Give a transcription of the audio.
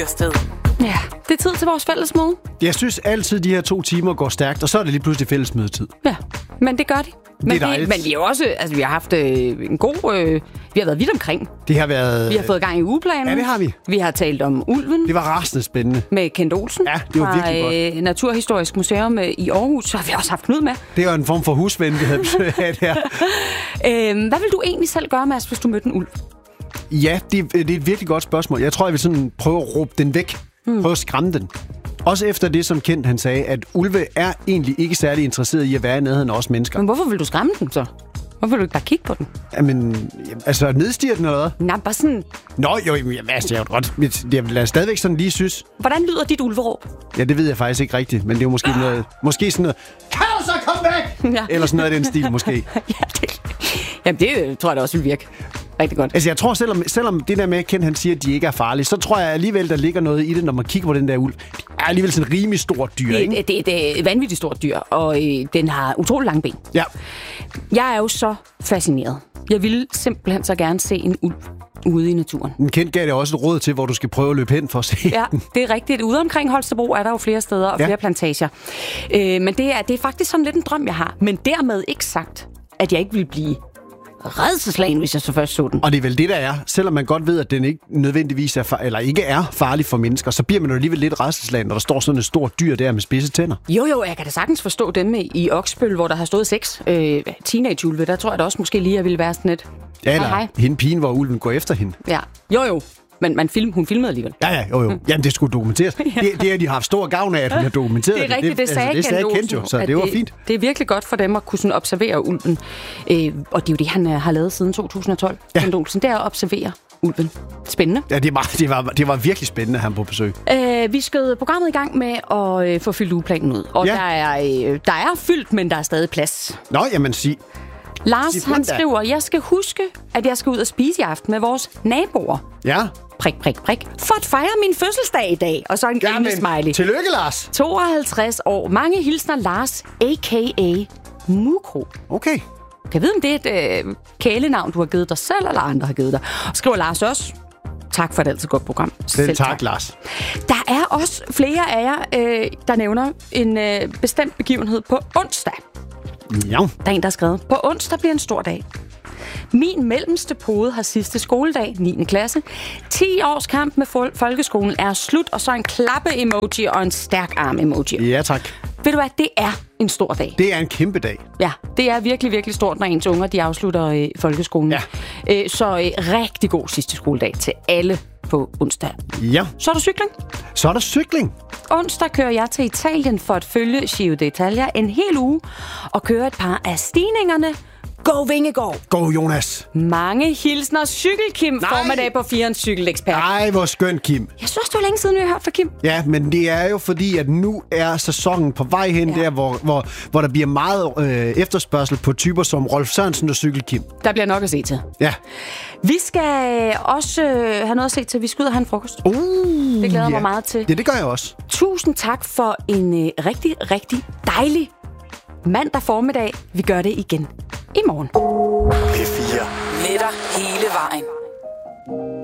Ja, det er tid til vores fællesmøde. Jeg synes altid, de her 2 timer går stærkt, og så er det lige pludselig fællesmødetid. Ja, men det gør de. Men det er dejligt. Men vi har også, altså vi har haft en god, vi har været vidt omkring. Det har været... Vi har fået gang i ugeplanen. Ja, det har vi. Vi har talt om ulven. Det var rasende spændende. Med Kent Olsen. Ja, det var virkelig godt. Naturhistorisk Museum i Aarhus, så har vi også haft Knud med. Det var en form for husven, vi havde besøg af her. Hvad vil du egentlig selv gøre, Mads, hvis du mødte en ulv? Ja, det er et virkelig godt spørgsmål. Jeg tror, jeg vil sådan prøve at råbe den væk. Prøve at skræmme den. Også efter det, som Kent han sagde, at ulve er egentlig ikke særlig interesseret i at være i nærheden af os mennesker. Men hvorfor vil du skræmme den så? Hvorfor vil du ikke bare kigge på den? Jamen, altså nedstige den eller hvad? Nej, bare sådan... Nå, jo, altså, jeg godt. Jeg vil stadigvæk sådan lige synes. Hvordan lyder dit ulveråb? Ja, det ved jeg faktisk ikke rigtigt, men det er jo måske noget... Måske sådan noget... Kan du så komme væk? Ja. Eller sådan noget af den stil, måske. Jamen, det tror jeg da også vil virke rigtig godt. Altså, jeg tror, selvom det der med, at Ken han siger, at de ikke er farlige, så tror jeg alligevel, der ligger noget i det, når man kigger på den der ulv. Det er alligevel sådan en rimelig stort dyr, ikke? Det er et vanvittigt stort dyr, og den har utrolig lange ben. Ja. Jeg er jo så fascineret. Jeg ville simpelthen så gerne se en ulv ude i naturen. Men Kent gav det også et råd til, hvor du skal prøve at løbe hen for at se Ja, den. det er rigtigt. Ude omkring Holstebro er der jo flere steder og flere plantager. Men det er faktisk sådan lidt en drøm, jeg har. Men dermed ikke sagt, at jeg ikke vil blive rædselsslagen, hvis jeg så først så den. Og det er vel det, der er. Selvom man godt ved, at den ikke nødvendigvis er ikke er farlig for mennesker, så bliver man jo alligevel lidt rædselsslagen, når der står sådan et stort dyr der med spidse tænder. Jo, jeg kan da sagtens forstå dem i Oksbøl, hvor der har stået 6 teenageulve. Der tror jeg da også måske lige, at ville være sådan et... Ja, eller hende pigen, hvor ulven går efter hende. Ja, jo. Men hun filmede alligevel. Ja, jo. Jamen, det skulle dokumenteres. Det har de haft stor gavn af, at hun har dokumenteret det. Det er rigtigt, det sagde Kent jo, så det var fint. Det er virkelig godt for dem at kunne sådan observere ulven. Og det er jo det, han har lavet siden 2012. Kent Olsen, det er at observere ulven. Spændende. Ja, det var virkelig spændende, at han på besøg. Vi skød programmet i gang med at få fyldt ugeplanen ud. Og der er fyldt, men der er stadig plads. Nå, jamen sig. Lars, han skriver, jeg skal huske, at jeg skal ud og spise i aften med vores naboer. Ja. Prik, for at fejre min fødselsdag i dag. Og så en grinende smiley. Tillykke, Lars. 52 år. Mange hilsner Lars, a.k.a. Mukro. Okay. Kan jeg vide, om det er et kælenavn, du har givet dig selv, eller andre har givet dig? Og skriver Lars også. Tak for et altid godt program. Selv tak, Lars. Der er også flere af jer, der nævner en bestemt begivenhed på onsdag. Ja. Der er en, der har skrevet, på onsdag bliver en stor dag. Min mellemste pode har sidste skoledag, 9. klasse. 10 års kamp med folkeskolen er slut, og så en klappe-emoji og en stærk arm-emoji. Ja, tak. Ved du hvad, det er en stor dag. Det er en kæmpe dag. Ja, det er virkelig, virkelig stort, når ens unger de afslutter folkeskolen. Ja. Så rigtig god sidste skoledag til alle på onsdag. Ja. Så er der cykling. Så er der cykling. Onsdag kører jeg til Italien for at følge Giro d'Italia en hel uge og køre et par af stigningerne. Go Vingegaard! Go Jonas! Mange hilsner Cykel-Kim, formiddag på 4'eren cykelekspert. Ej, hvor skønt, Kim. Jeg synes, det var længe siden, vi har hørt fra Kim. Ja, men det er jo fordi, at nu er sæsonen på vej hen der, hvor der bliver meget efterspørgsel på typer som Rolf Sørensen og Cykel-Kim. Der bliver nok at se til. Ja. Vi skal også have noget at se til. Vi skal ud og have en frokost. Det glæder mig meget til. Ja, det gør jeg også. Tusind tak for en rigtig, rigtig dejlig mandag formiddag. Vi gør det igen i morgen. P4. Med dig hele vejen.